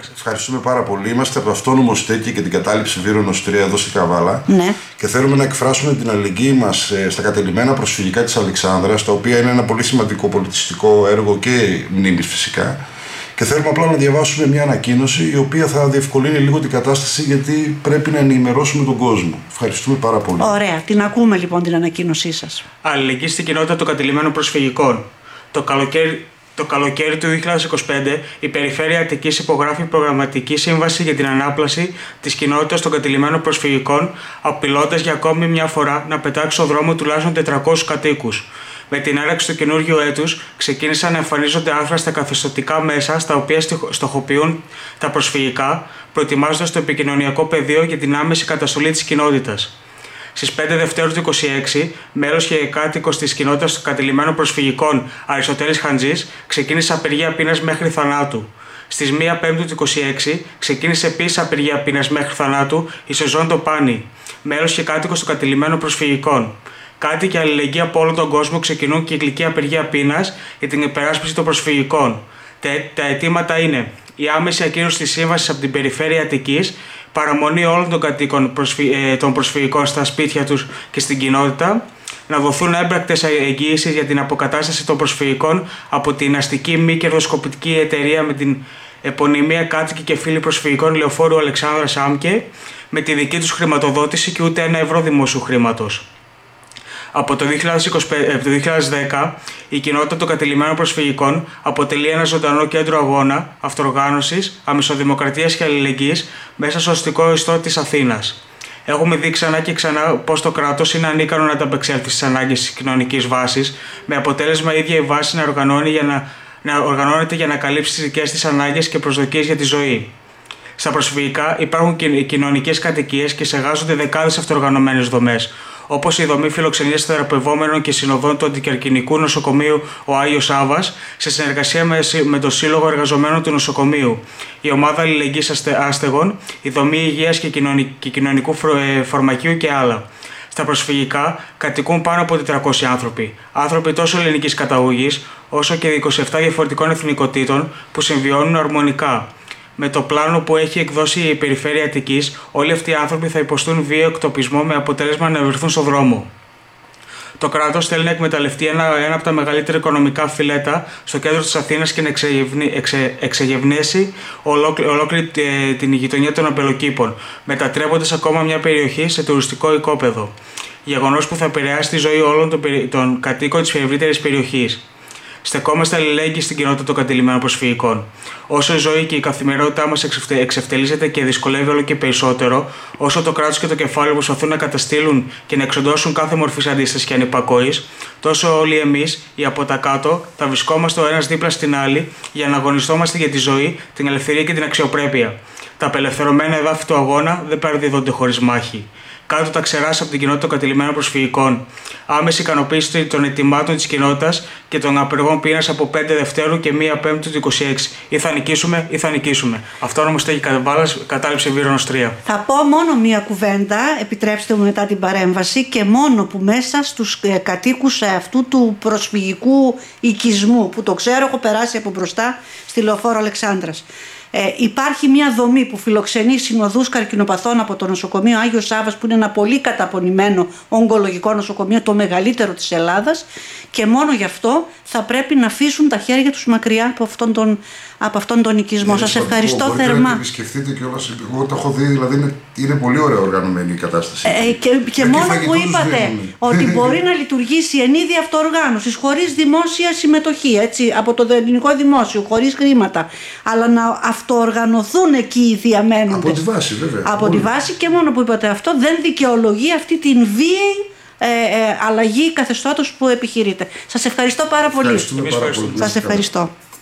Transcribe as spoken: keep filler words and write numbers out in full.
Ευχαριστούμε πάρα πολύ. Είμαστε από το αυτόνομο στέκι και την κατάληψη Βύρονος τρία εδώ στην Καβάλα. Ναι. Και θέλουμε να εκφράσουμε την αλληλεγγύη μας στα κατελημμένα προσφυγικά της Αλεξάνδρας, τα οποία είναι ένα πολύ σημαντικό πολιτιστικό έργο και μνήμης φυσικά. Και θέλουμε απλά να διαβάσουμε μια ανακοίνωση η οποία θα διευκολύνει λίγο την κατάσταση, γιατί πρέπει να ενημερώσουμε τον κόσμο. Ευχαριστούμε πάρα πολύ. Ωραία. Την ακούμε λοιπόν την ανακοίνωσή σας. Αλληλεγγύη στην κοινότητα των κατελημμένων προσφυγικών. Το καλοκαίρι, το καλοκαίρι του δύο χιλιάδες είκοσι πέντε η Περιφέρεια Αττικής υπογράφει προγραμματική σύμβαση για την ανάπλαση της κοινότητας των κατελημμένων προσφυγικών, απειλώντας για ακόμη μια φορά να πετάξει στον δρόμο τουλάχιστον τετρακόσιους κατοίκους. Με την έναρξη του καινούργιου έτους, ξεκίνησαν να εμφανίζονται άρθρα στα καθεστωτικά μέσα, στα οποία στοχοποιούν τα προσφυγικά, προετοιμάζοντας το επικοινωνιακό πεδίο για την άμεση καταστολή της κοινότητας. Στις πέντε Δευτέρου του είκοσι έξι, μέλος και κάτοικος της κοινότητας των κατελημμένων προσφυγικών Αριστοτέλης Χαντζής ξεκίνησε απεργία πείνας μέχρι θανάτου. Στις μία Πέμπτου του είκοσι έξι, ξεκίνησε επίσης απεργία πείνας μέχρι θανάτου η Σεζόν Τοπάνη, μέλος και κάτοικος των κατελημμένων προσφυγικών. Κάτοικοι αλληλεγγύη από όλο τον κόσμο ξεκινούν κυκλική απεργία πείνας για την υπεράσπιση των προσφυγικών. Τα, τα αιτήματα είναι η άμεση ακύρωση της σύμβασης από την Περιφέρεια Αττικής, παραμονή όλων των κατοίκων προσφυ... ε, των προσφυγικών στα σπίτια τους και στην κοινότητα, να δοθούν έμπρακτες εγγυήσεις για την αποκατάσταση των προσφυγικών από την αστική μη κερδοσκοπική εταιρεία με την επωνυμία Κάτοικοι και Φίλοι Προσφυγικών Λεωφόρου Αλεξάνδρας ΆΜΚΕ, με τη δική τους χρηματοδότηση και ούτε ένα ευρώ δημόσιου χρήματος. Από το δύο χιλιάδες είκοσι πέντε, το δύο χιλιάδες δέκα, η κοινότητα των κατελημμένων προσφυγικών αποτελεί ένα ζωντανό κέντρο αγώνα, αυτοοργάνωσης, αμεσοδημοκρατίας και αλληλεγγύης μέσα στο αστικό ιστό της Αθήνας. Έχουμε δει ξανά και ξανά πως το κράτος είναι ανίκανο να ανταπεξέλθει στις ανάγκες της κοινωνικής βάσης, με αποτέλεσμα η ίδια η βάση να, οργανώνει για να, να οργανώνεται για να καλύψει τις δικές της ανάγκες και προσδοκίες για τη ζωή. Στα προσφυγικά υπάρχουν κοινωνικές κατοικίες και σεγάζονται δεκάδες αυτοοργανωμένες δομές, όπως η δομή φιλοξενίας θεραπευόμενων και συνοδών του Αντικαρκινικού Νοσοκομείου ο Άγιος Σάββας, σε συνεργασία με το Σύλλογο Εργαζομένων του Νοσοκομείου, η Ομάδα Αλληλεγγύης Άστεγων, η Δομή Υγείας και Κοινωνικού Φαρμακείου και άλλα. Στα προσφυγικά κατοικούν πάνω από τετρακόσιοι άνθρωποι, άνθρωποι τόσο ελληνικής καταγωγής όσο και είκοσι επτά διαφορετικών εθνικοτήτων που συμβιώνουν αρμονικά. Με το πλάνο που έχει εκδώσει η Περιφέρεια Αττικής, όλοι αυτοί οι άνθρωποι θα υποστούν βίαιο εκτοπισμό με αποτέλεσμα να βρεθούν στον δρόμο. Το κράτος θέλει να εκμεταλλευτεί ένα, ένα από τα μεγαλύτερα οικονομικά φιλέτα στο κέντρο της Αθήνας και να εξεγευνε, εξε, εξεγευνέσει ολόκληρη, ολόκληρη την γειτονιά των αμπελοκήπων, μετατρέποντας ακόμα μια περιοχή σε τουριστικό οικόπεδο. Γεγονός που θα επηρεάσει τη ζωή όλων των, των κατοίκων της ευρύτερης περιοχής. Στεκόμαστε αλληλέγγυοι στην κοινότητα των κατελημμένων προσφυγικών. Όσο η ζωή και η καθημερινότητά μας εξευτελίζεται και δυσκολεύει όλο και περισσότερο, όσο το κράτος και το κεφάλαιο προσπαθούν να καταστήλουν και να εξοντώσουν κάθε μορφή αντίστασης και ανυπακοής, τόσο όλοι εμείς, οι από τα κάτω, θα βρισκόμαστε ο ένας δίπλα στην άλλη για να αγωνιστόμαστε για τη ζωή, την ελευθερία και την αξιοπρέπεια. Τα απελευθερωμένα εδάφη του αγώνα δεν παραδίδονται χωρίς μάχη. Κάτω τα ξεράσει από την κοινότητα των κατελημμένων προσφυγικών. Άμεση ικανοποίηση των ετοιμάτων της κοινότητας και των απεργών πείνας από πέντε Δευτέρου και μία Πέμπτου του είκοσι έξι. Ή θα νικήσουμε ή θα νικήσουμε. Αυτόνομο στέκι Καβάλας, κατάληψη Βύρονος τρία. Θα πω μόνο μία κουβέντα, επιτρέψτε μου μετά την παρέμβαση, και μόνο που μέσα στους κατοίκους αυτού του προσφυγικού οικισμού, που το ξέρω, έχω περάσει από μπροστά στη Λεωφόρο Αλεξάνδρας. Ε, υπάρχει μια δομή που φιλοξενεί συνοδούς καρκινοπαθών από το νοσοκομείο Άγιος Σάββας, που είναι ένα πολύ καταπονημένο ογκολογικό νοσοκομείο, το μεγαλύτερο της Ελλάδας, και μόνο γι' αυτό θα πρέπει να αφήσουν τα χέρια τους μακριά από αυτόν τον, από αυτόν τον οικισμό. Σας ευχαριστώ μπορείτε θερμά. Να επισκεφτείτε κιόλας. Εγώ το έχω δει, δηλαδή είναι, είναι πολύ ωραία οργανωμένη η κατάσταση. Ε, και και μόνο που είπατε ότι μπορεί να λειτουργήσει εν είδη αυτοοργάνωσης, χωρίς δημόσια συμμετοχή, έτσι, από το ελληνικό δημόσιο, χωρίς χρήματα, αλλά να αυτοοργανωθούν εκεί οι διαμένοντες. Από τη βάση, βέβαια. Από Όλοι. τη βάση, και μόνο που είπατε αυτό δεν δικαιολογεί αυτή την βίαιη ε, ε, αλλαγή καθεστώτος που επιχειρείτε. Σας ευχαριστώ πάρα πολύ. Πάρα πολύ. Σας ευχαριστώ.